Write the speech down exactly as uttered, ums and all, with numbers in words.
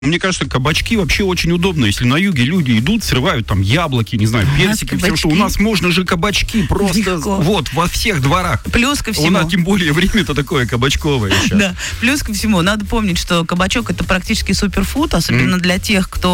Мне кажется, кабачки вообще очень удобно. Если на юге люди идут, срывают там яблоки, не знаю, персики, все, что у нас можно же кабачки просто Легко. вот во всех дворах. Плюс ко всему. У нас тем более время-то такое кабачковое сейчас. Да. Плюс ко всему, надо помнить, что кабачок — это практически суперфуд, особенно Mm. для тех, кто